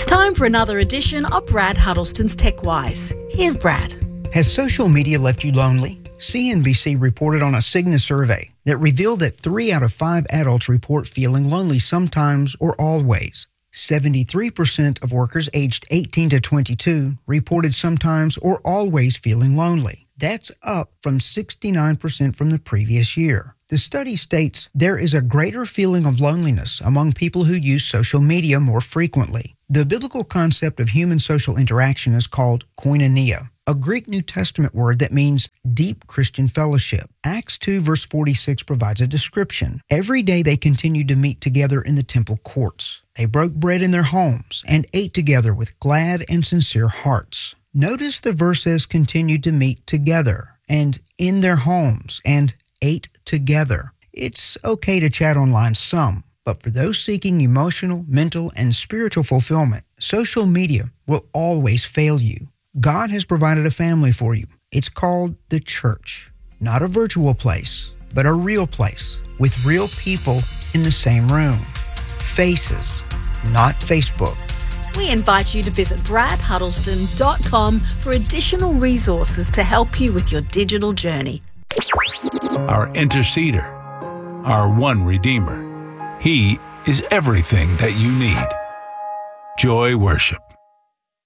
It's time for another edition of Brad Huddleston's TechWise. Here's Brad. Has social media left you lonely? CNBC reported on a Cigna survey that revealed that 3 out of 5 adults report feeling lonely sometimes or always. 73% of workers aged 18 to 22 reported sometimes or always feeling lonely. That's up from 69% from the previous year. The study states there is a greater feeling of loneliness among people who use social media more frequently. The biblical concept of human social interaction is called koinonia, a Greek New Testament word that means deep Christian fellowship. Acts 2 verse 46 provides a description. Every day they continued to meet together in the temple courts. They broke bread in their homes and ate together with glad and sincere hearts. Notice the verse says continued to meet together and in their homes and ate together. It's okay to chat online some, but for those seeking emotional, mental, and spiritual fulfillment, social media will always fail you. God has provided a family for you. It's called the church. Not a virtual place, but a real place with real people in the same room. Faces, not Facebook. We invite you to visit bradhuddleston.com for additional resources to help you with your digital journey. Our interceder, our one Redeemer. He is everything that you need. Joy Worship.